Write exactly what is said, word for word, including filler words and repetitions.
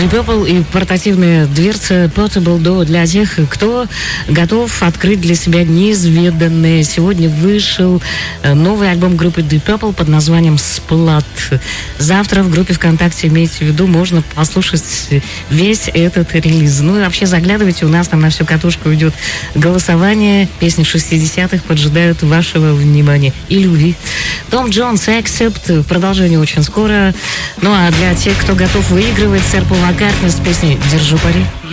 Deep Purple и портативная дверца Portable Door для тех, кто готов открыть для себя неизведанное. Сегодня вышел новый альбом группы Deep Purple под названием Splat. Завтра в группе ВКонтакте, имейте в виду, можно послушать весь этот релиз. Ну и вообще заглядывайте, у нас там на всю катушку идет голосование. Песни шестидесятых поджидают вашего внимания и любви. Том Джонс, Accept, в продолжении очень скоро. Ну а для тех, кто готов выигрывать, сэр Пол Маккартни с песней «Держу пари».